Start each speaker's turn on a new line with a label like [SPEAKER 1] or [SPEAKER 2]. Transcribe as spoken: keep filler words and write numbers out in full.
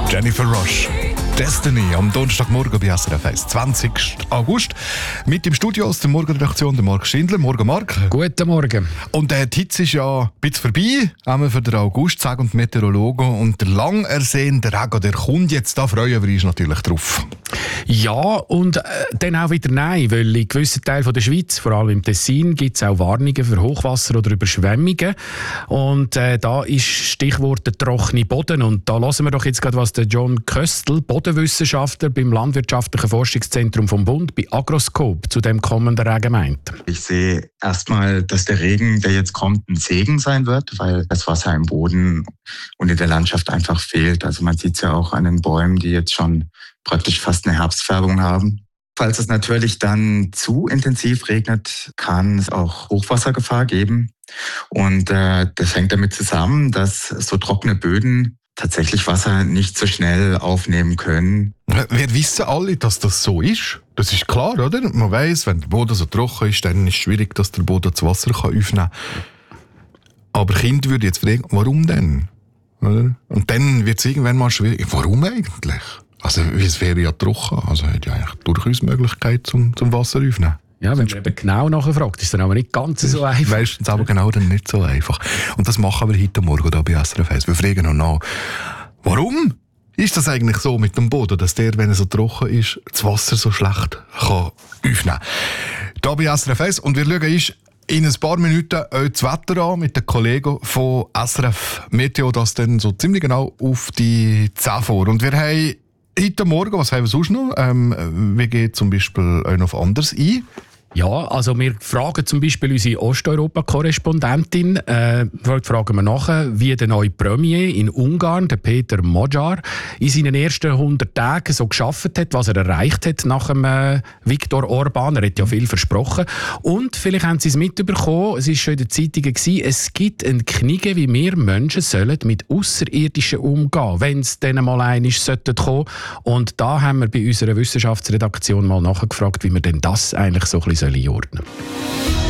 [SPEAKER 1] Jennifer Rush. Destiny am Donnerstagmorgen bei S R F eins, zwanzigsten August. Mit im Studio aus der Morgenredaktion der Marc Schindler. Morgen, Marc.
[SPEAKER 2] Guten Morgen.
[SPEAKER 1] Und äh, die Hitze ist ja ein bisschen vorbei, einmal für den August, sagen die Meteorologen. Und der lang ersehnte Regen, der kommt jetzt, da freuen wir uns natürlich drauf.
[SPEAKER 2] Ja, und äh, dann auch wieder nein, weil in gewissen Teilen der Schweiz, vor allem im Tessin, gibt es auch Warnungen für Hochwasser oder Überschwemmungen. Und äh, da ist Stichwort der trockene Boden. Und da hören wir doch jetzt gerade, was der John Köstl, Bodenwissenschaftler beim Landwirtschaftlichen Forschungszentrum vom Bund, bei Agroscope, zu dem kommenden Regen meint.
[SPEAKER 3] Ich sehe erstmal, dass der Regen, der jetzt kommt, ein Segen sein wird, weil das Wasser im Boden und in der Landschaft einfach fehlt. Also man sieht es ja auch an den Bäumen, die jetzt schon praktisch fast eine Herbstfärbung haben. Falls es natürlich dann zu intensiv regnet, kann es auch Hochwassergefahr geben. Und äh, das hängt damit zusammen, dass so trockene Böden tatsächlich Wasser nicht so schnell aufnehmen können.
[SPEAKER 1] Wir wissen alle, dass das so ist. Das ist klar, oder? Man weiss, wenn der Boden so trocken ist, dann ist es schwierig, dass der Boden das Wasser aufnehmen kann. Aber Kinder würden jetzt fragen, warum denn? Oder? Und dann wird es irgendwann mal schwierig. Warum eigentlich? Also es wäre ja trocken, also hat ja eigentlich durchaus Möglichkeit zum, zum Wasser aufnehmen.
[SPEAKER 2] Ja, wenn man eben genau nachfragt, ist es dann aber nicht ganz so einfach.
[SPEAKER 1] Meistens aber genau dann nicht so einfach. Und das machen wir heute Morgen hier bei S R F eins. Wir fragen noch nach, warum ist das eigentlich so mit dem Boden, dass der, wenn er so trocken ist, das Wasser so schlecht kann aufnehmen kann? Hier bei S R F eins. Und wir schauen uns in ein paar Minuten euch das Wetter an mit den Kollegen von S R F Meteo, das dann so ziemlich genau auf die zehn vor. Und wir haben heute Morgen, was haben wir sonst noch? Ähm, wir gehen zum Beispiel auch noch auf anderes ein.
[SPEAKER 2] Ja, also wir fragen zum Beispiel unsere Osteuropa-Korrespondentin, äh, fragen wir nachher, wie der neue Premier in Ungarn, der Peter Magyar, in seinen ersten hundert Tagen so geschafft hat, was er erreicht hat nach dem äh, Viktor Orban. Er hat ja viel versprochen. Und vielleicht haben Sie es mitbekommen, es war schon in den Zeitungen gewesen, es gibt eine Knigge, wie wir Menschen sollen mit Außerirdischen umgehen, wenn es dann mal einmal kommen. Und da haben wir bei unserer Wissenschaftsredaktion mal nachgefragt, wie wir denn das eigentlich so ein bisschen einordnen.